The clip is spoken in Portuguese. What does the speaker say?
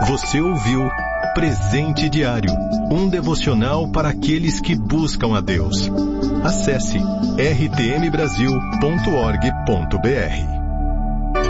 Você ouviu Presente Diário, um devocional para aqueles que buscam a Deus. Acesse rtmbrasil.org.br.